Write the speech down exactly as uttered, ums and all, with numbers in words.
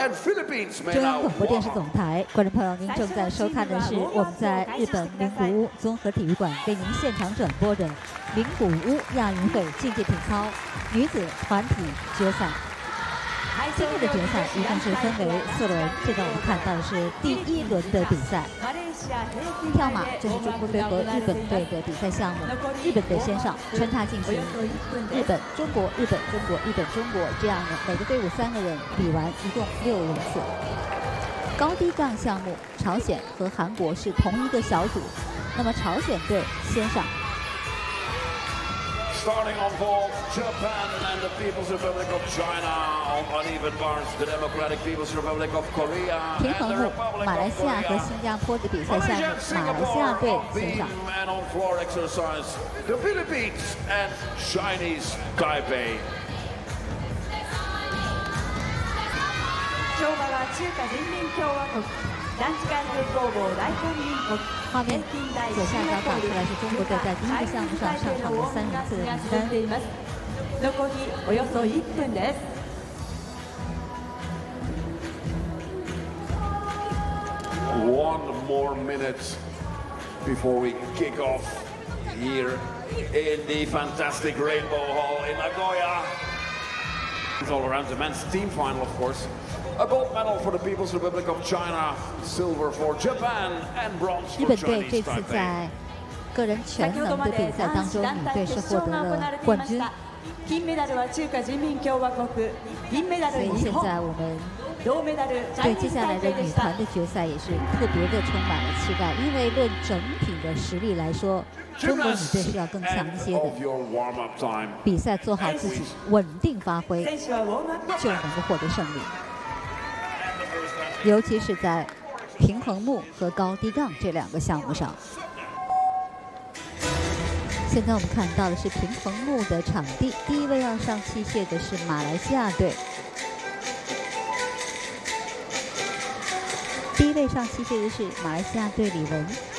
中央广播电视总台，观众朋友，您正在收看的是我们在日本名古屋综合体育馆为您现场转播的名古屋亚运会竞技体操女子团体决赛。今天的决赛一共是分为四轮，现在我们看到的是第一轮的比赛。跳马，这是中国队和日本队的比赛项目。日本队先上，穿插进行日本、中国、日本、中国、日本、中国这样的每个队伍三个人比完，一共六轮次。高低杠项目，朝鲜和韩国是同一个小组，那么朝鲜队先上。 Starting on vault, Japan and the People's Republic of China. On uneven bars, the Democratic People's Republic of Korea. 平衡木，马来西亚和新加坡的比赛项目，马来西亚队先上。 And on floor exercise, the Philippines and Chinese Taipei. 跳馬は中華人民共和国男子関係工房大韓民国。 画面左下角打出来是中国队在第一个项目上上场的三人次的名单。 残りおよそいっぷんです。 One more minute before we kick off here in the fantastic Rainbow Hall in Nagoya. It's all around the men's team final, of course. A gold medal for the People's Republic of China, silver for Japan, and bronze 日 for 本队 Chinese 这次 Taipei. 在个人全能的比赛当中，女队是获得了冠军。 金メダルは中華人民共和国，銀メダ所以ル日本， 现在我们銅メダル对接下来的女团的决赛也是特别的充满了期待，因为论整体的实力来说，中国女队是要更强一些的。 Of your warm-up time. 比赛做好自己，稳定发挥， 選手はウォームアップ。 就能够获得胜利。尤其是在平衡木和高低杠这两个项目上。现在我们看到的是平衡木的场地，第一位要上器械的是马来西亚队。第一位上器械的是马来西亚队李文。